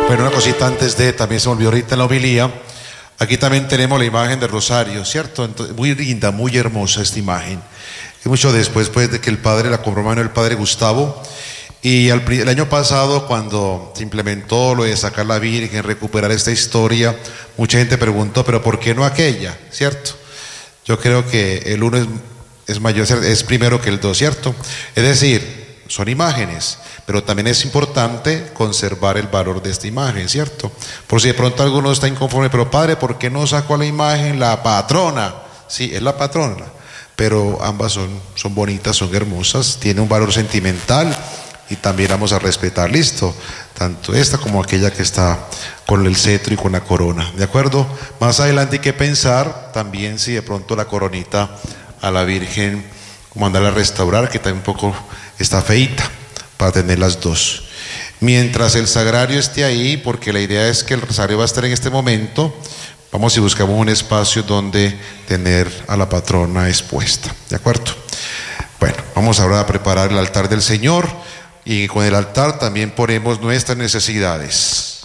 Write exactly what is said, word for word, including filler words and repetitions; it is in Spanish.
Bueno, una cosita antes de, también se me olvidó ahorita en la homilía, aquí también tenemos la imagen del rosario, ¿cierto? Entonces, muy linda, muy hermosa esta imagen. Y mucho después pues, de que el padre la compró mano el padre Gustavo. Y al, el año pasado, cuando se implementó lo de sacar la Virgen, recuperar esta historia, mucha gente preguntó, pero ¿por qué no aquella? ¿Cierto? Yo creo que el uno es, es mayor, es primero que el dos, ¿cierto? Es decir, son imágenes, pero también es importante conservar el valor de esta imagen, ¿cierto? Por si de pronto alguno está inconforme, pero padre, ¿por qué no sacó a la imagen la patrona? Sí, es la patrona, pero ambas son, son bonitas, son hermosas, tiene un valor sentimental y también vamos a respetar, listo, tanto esta como aquella que está con el cetro y con la corona, ¿de acuerdo? Más adelante hay que pensar también si de pronto la coronita a la Virgen, mandarla a restaurar, que también un poco está feita, para tener las dos. Mientras el sagrario esté ahí, porque la idea es que el rosario va a estar en este momento, vamos y buscamos un espacio donde tener a la patrona expuesta, ¿de acuerdo? Bueno, vamos ahora a preparar el altar del Señor y con el altar también ponemos nuestras necesidades.